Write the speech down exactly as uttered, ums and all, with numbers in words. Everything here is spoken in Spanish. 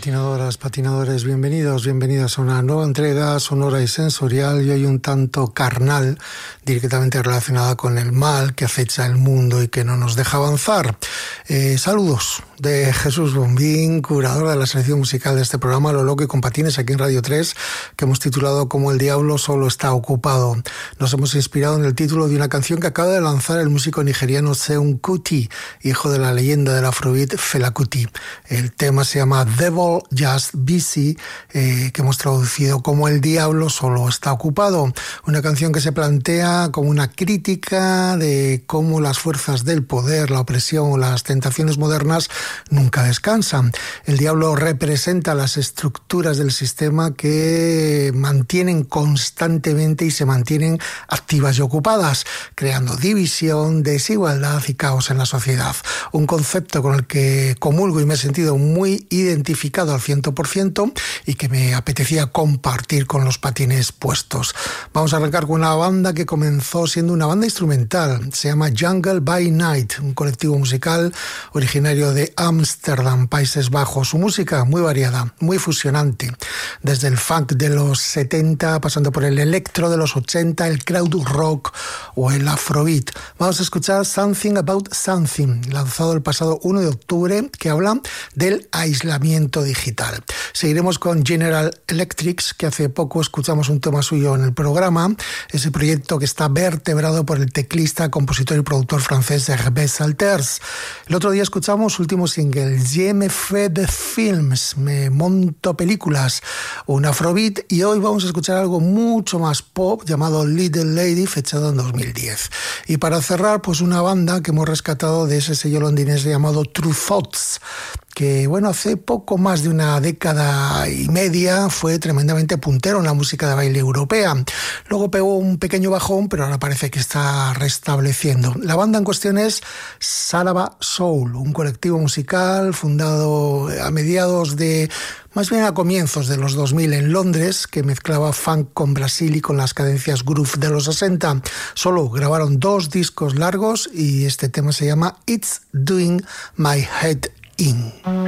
Patinadoras, patinadores, bienvenidos, bienvenidas a una nueva entrega sonora y sensorial y hoy un tanto carnal, directamente relacionada con el mal que acecha el mundo y que no nos deja avanzar. Eh, saludos de Jesús Bombín, curador de la selección musical de este programa Lo Loco y con Patines aquí en Radio tres, que hemos titulado Como el diablo solo está ocupado. Nos hemos inspirado en el título de una canción que acaba de lanzar el músico nigeriano Seun Kuti, hijo de la leyenda del Afrobeat Fela Kuti. El tema se llama Devil Just Busy, eh, que hemos traducido como El diablo solo está ocupado. Una canción que se plantea como una crítica de cómo las fuerzas del poder, la opresión o las tentaciones modernas nunca descansan. El diablo representa las estructuras del sistema que mantienen constantemente y se mantienen activas y ocupadas, creando división, desigualdad y caos en la sociedad. Un concepto con el que comulgo y me he sentido muy identificado al cien por ciento y que me apetecía compartir con los patines puestos. Vamos a arrancar con una banda que comenzó siendo una banda instrumental. Se llama Jungle by Night, un colectivo musical originario de Ámsterdam, Países Bajos. Su música muy variada, muy fusionante, desde el funk de los setenta, pasando por el electro de los ochenta, el crowd rock o el afrobeat. Vamos a escuchar Something About Something, lanzado el pasado uno de octubre, que habla del aislamiento digital. Seguiremos con General Electric, que hace poco escuchamos un tema suyo en el programa, ese proyecto que está vertebrado por el teclista, compositor y productor francés Hervé Salters. El otro día escuchamos su último single, Je me fais de films, me monto películas, un afrobeat, y hoy vamos a escuchar algo mucho más pop llamado Little Lady, fechado en dos mil diez. Y para cerrar, pues una banda que hemos rescatado de ese sello londinense llamado True Thoughts, que bueno, hace poco más de una década y media fue tremendamente puntero en la música de baile europea. Luego pegó un pequeño bajón, pero ahora parece que está restableciendo. La banda en cuestión es Saraba Soul, un colectivo musical fundado a mediados de, más bien a comienzos de los dos mil en Londres, que mezclaba funk con Brasil y con las cadencias groove de los sesenta. Solo grabaron dos discos largos y este tema se llama It's Doing My Head In.